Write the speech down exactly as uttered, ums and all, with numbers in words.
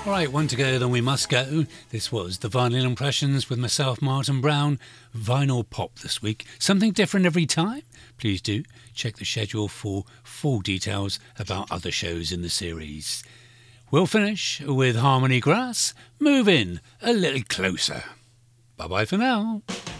Right, one to go, then we must go. This was the Vinyl Impressions with myself, Martin Brown. Vinyl pop this week. Something different every time? Please do check the schedule for full details about other shows in the series. We'll finish with Harmony Grass. Move in a little closer. Bye-bye for now.